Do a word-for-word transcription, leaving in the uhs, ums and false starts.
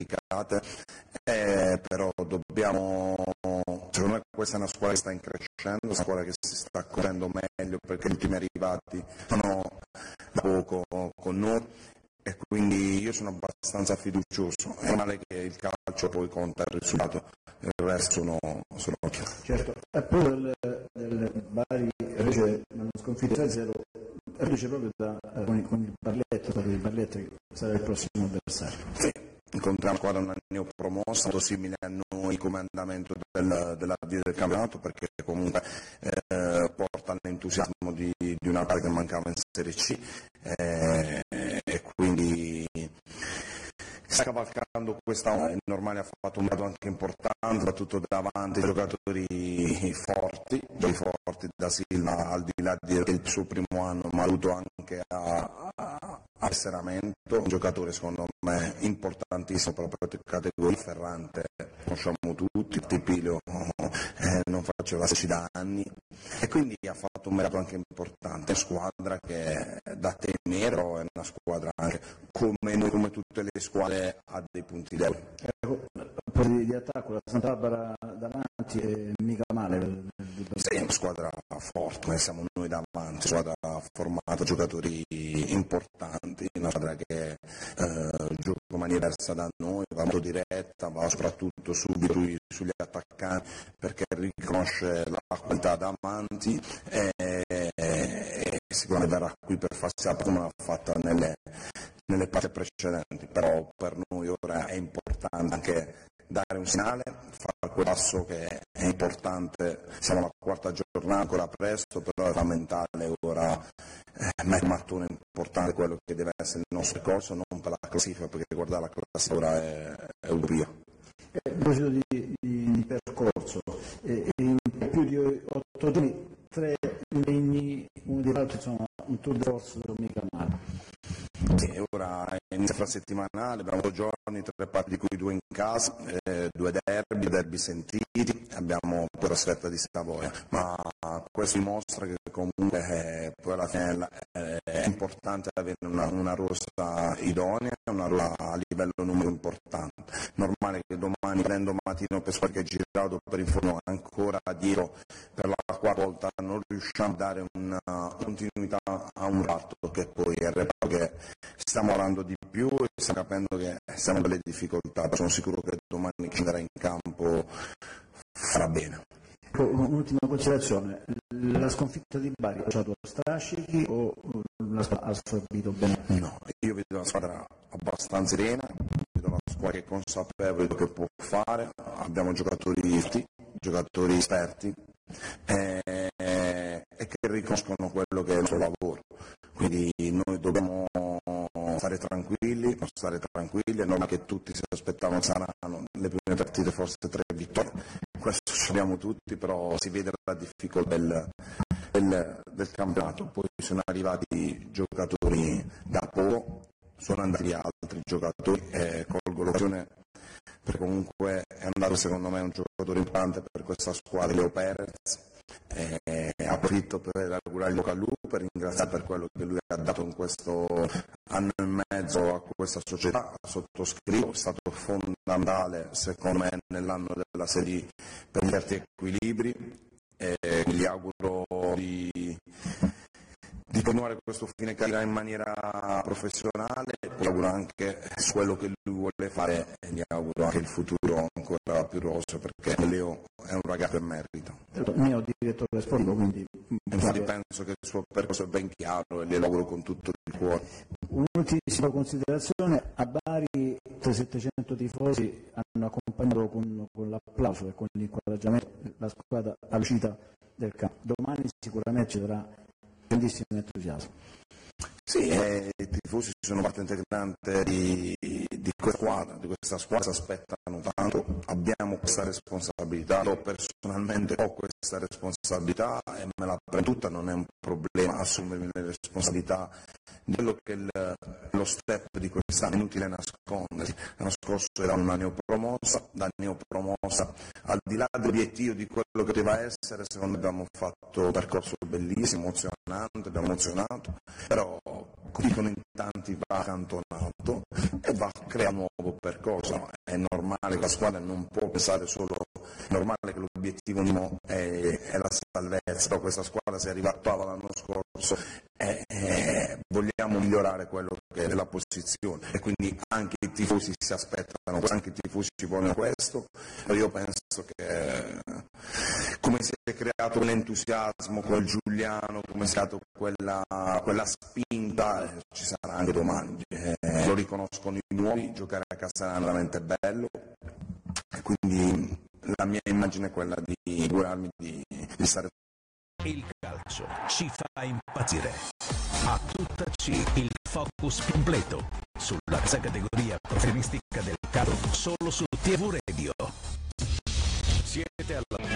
complicate, eh, però dobbiamo, secondo me questa è una squadra che sta increscendo, una squadra che si sta correndo meglio perché gli ultimi arrivati sono da poco con noi e quindi io sono abbastanza fiducioso. È male che il calcio poi conta il risultato, il resto sono, sono chiaro. Certo, e poi del, del Bari Reggio hanno sconfitto tre a zero, Reggio proprio da, con, con il Barletta, il Barletta che sarà il prossimo avversario. Sì. Incontriamo una squadra neopromossa, molto simile a noi come andamento del, dell'avvio del campionato, perché comunque eh, porta all'entusiasmo di, di una parte che mancava in Serie C eh, e quindi sta cavalcando questa onda. È normale, ha fatto un dato anche importante, soprattutto davanti ai giocatori forti, dei forti da Silva, al di là del suo primo anno, ma ha avuto anche a, a, a Serramento, un giocatore secondo me importantissimo proprio per categoria. Ferrante conosciamo tutti, Tipilio eh, non faceva sedici da anni e quindi ha fatto un mercato anche importante. È una squadra che è da temere, però è una squadra anche come noi, come tutte le squadre, ha dei punti deboli. Ecco, un po' di, di attacco, la Santa Barbara davanti è mica male. Sì, è una squadra forte, come siamo noi davanti, una squadra formata, giocatori importanti, una squadra che eh, gioca in maniera diversa da noi, va molto diretta, va soprattutto subito sugli attaccanti perché riconosce la qualità davanti e, e sicuramente verrà qui per farsi la come l'ha fatta nelle, nelle parti precedenti, però per noi ora è importante anche dare un segnale, fare quel passo che è importante. Siamo alla quarta giornata, ancora presto, però è fondamentale ora eh, mettere un mattone importante, quello che deve essere il nostro percorso, non per la classifica, perché guardare la classifica ora è, è utopia. A proposito di, di, di percorso, eh, in più di otto giorni, tre impegni, uno di l'altro, insomma, un tour de force mica male. Sì, ora inizia la settimanale, abbiamo due giorni, tre partite di cui due in casa, eh, due derby, derby sentiti, abbiamo poi la sfetta di Savoia, ma questo dimostra che comunque eh, poi alla fine eh, è importante avere una, una rosa idonea, una rosa a livello numero importante. Normale che domani prendo mattino per qualche girato per informo ancora dietro per la quarta volta non riusciamo a dare una continuità a un reparto che poi è il reparto che stiamo lavorando di più e stiamo capendo che siamo in delle difficoltà, sono sicuro che domani chi andrà in campo farà bene. Un'ultima considerazione, la sconfitta di Bari ha lasciato strascichi o la ha assorbito bene? No, io vedo una squadra abbastanza serena, vedo una squadra che è consapevole di quello che può fare, abbiamo giocatori forti, giocatori esperti eh, e che riconoscono quello che è il suo lavoro, quindi noi dobbiamo stare tranquilli, non stare tranquilli, è normale che tutti si aspettavano saranno le prime partite forse tre vittorie, questo ce l'abbiamo tutti, però si vede la difficoltà del, del, del campionato, poi sono arrivati giocatori da poco, sono andati altri giocatori e colgo l'occasione perché comunque è andato secondo me un giocatore importante per questa squadra, Leo Perez. Eh, approfitto per augurare il bocca al lupo, per ringraziare per quello che lui ha dato in questo anno e mezzo a questa società, sottoscrivo, è stato fondamentale secondo me nell'anno della Serie per gli altri equilibri e gli auguro di, di continuare questo fine carriera in maniera professionale e poi auguro anche su quello che lui vuole fare e gli auguro anche il futuro ancora più roseo perché Leo è un ragazzo che merita. Il mio direttore sportivo, quindi infatti penso che il suo percorso è ben chiaro e le lavoro con tutto il cuore. Un'ultima considerazione, a Bari tra settecento tifosi hanno accompagnato con, con l'applauso e con l'incoraggiamento la squadra all'uscita del campo. Domani sicuramente ci sarà grandissimo entusiasmo. Sì, eh, i tifosi sono parte integrante di, di questa squadra, di questa squadra si aspettano tanto, abbiamo questa responsabilità, io personalmente ho questa responsabilità e me la prendo tutta, non è un problema assumermi le responsabilità di quello che è il, lo step di quest'anno, è inutile nascondersi, l'anno scorso era una neopromossa, da neopromossa, al di là dell'obiettivo di quello che doveva essere, secondo me abbiamo fatto un percorso bellissimo, emozionante, abbiamo emozionato, però dicono in tanti va accantonato e va a creare un nuovo percorso. È normale che la squadra non può pensare solo, è normale che l'obiettivo minimo è, è la salvezza, però questa squadra si è arrivata l'anno scorso e, e vogliamo migliorare quello che è la posizione e quindi anche i tifosi si aspettano, anche i tifosi ci vogliono questo. Io penso che come si è creato quell'entusiasmo con Giuliano, come si è creato quella, quella spinta, eh, ci sarà anche domani. Eh, lo riconoscono i nuovi, giocare a Castellana è veramente bello e quindi la mia immagine è quella di augurarmi di, di stare. Il calcio ci fa impazzire. A tutta C, il focus completo sulla terza categoria professionistica del calcio solo su T V Radio. Siete alla